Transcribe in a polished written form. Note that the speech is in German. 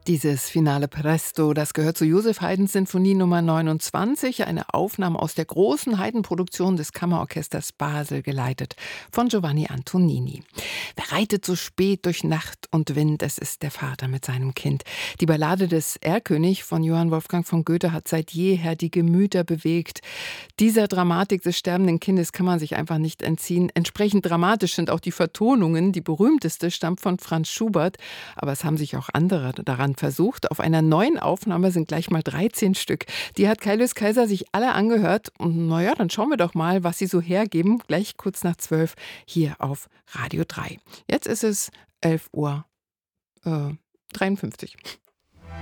Dieses Finale Presto, das gehört zur Joseph Haydns Sinfonie Nummer 29, eine Aufnahme aus der großen Haydn-Produktion des Kammerorchesters Basel, geleitet von Giovanni Antonini. Wer reitet so spät durch Nacht und Wind? Es ist der Vater mit seinem Kind. Die Ballade des Erlkönig von Johann Wolfgang von Goethe hat seit jeher die Gemüter bewegt. Dieser Dramatik des sterbenden Kindes kann man sich einfach nicht entziehen. Entsprechend dramatisch sind auch die Vertonungen. Die berühmteste stammt von Franz Schubert, aber es haben sich auch andere daran versucht. Auf einer neuen Aufnahme sind gleich mal 13 Stück. Die hat Kaius Kaiser sich alle angehört. Und naja, dann schauen wir doch mal, was sie so hergeben. Gleich kurz nach 12 hier auf Radio 3. Jetzt ist es 11:53 Uhr.